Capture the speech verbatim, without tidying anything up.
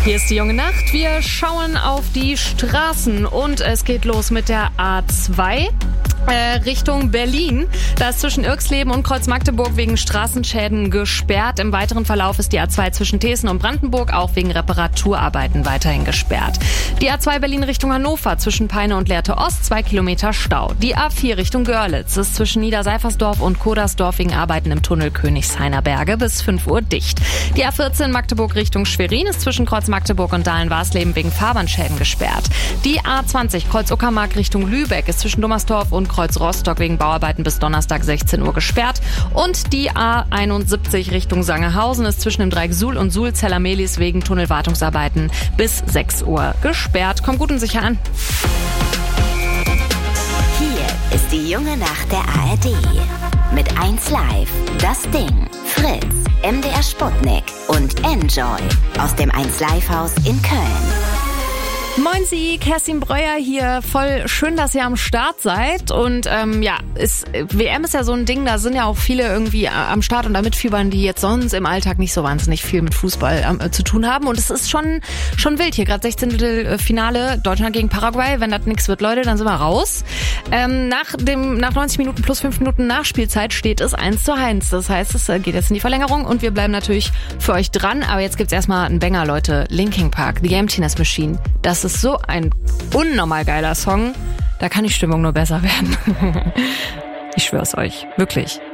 Hier ist die junge Nacht. Wir schauen auf die Straßen und es geht los mit der A zwei. Äh, Richtung Berlin. Da ist zwischen Irxleben und Kreuz-Magdeburg wegen Straßenschäden gesperrt. Im weiteren Verlauf ist die A zwei zwischen Thesen und Brandenburg auch wegen Reparaturarbeiten weiterhin gesperrt. Die A zwei Berlin Richtung Hannover zwischen Peine und Lehrte Ost, zwei Kilometer Stau. Die A vier Richtung Görlitz ist zwischen Niederseifersdorf und Kodersdorf wegen Arbeiten im Tunnel Königshainer Berge bis fünf Uhr dicht. Die A vierzehn Magdeburg Richtung Schwerin ist zwischen Kreuz-Magdeburg und Dahlen-Warsleben wegen Fahrbahnschäden gesperrt. Die A zwanzig Kreuz-Uckermark Richtung Lübeck ist zwischen Dummersdorf und Kreuz-Rostock wegen Bauarbeiten bis Donnerstag sechzehn Uhr gesperrt. Und die A einundsiebzig Richtung Sangerhausen ist zwischen dem Dreieck Suhl und Suhl-Zellermelis wegen Tunnelwartungsarbeiten bis sechs Uhr gesperrt. Kommt gut und sicher an. Hier ist die junge Nacht der A R D. Mit eins Live, Das Ding, Fritz, M D R Sputnik und Enjoy aus dem eins Live Haus in Köln. Moin Sie, Kerstin Breuer hier. Voll schön, dass ihr am Start seid. Und ähm, ja, ist, W M ist ja so ein Ding, da sind ja auch viele irgendwie am Start und da mitfiebern, die jetzt sonst im Alltag nicht so wahnsinnig viel mit Fußball ähm, zu tun haben. Und es ist schon schon wild hier. Gerade sechzehnte Finale Deutschland gegen Paraguay. Wenn das nichts wird, Leute, dann sind wir raus. Ähm, nach dem nach neunzig Minuten plus fünf Minuten Nachspielzeit steht es eins zu eins. Das heißt, es geht jetzt in die Verlängerung und wir bleiben natürlich für euch dran. Aber jetzt gibt's erstmal einen Banger, Leute. Linkin Park, The Emptiness Machine. Das ist so ein unnormal geiler Song. Da kann die Stimmung nur besser werden. Ich schwör's euch. Wirklich.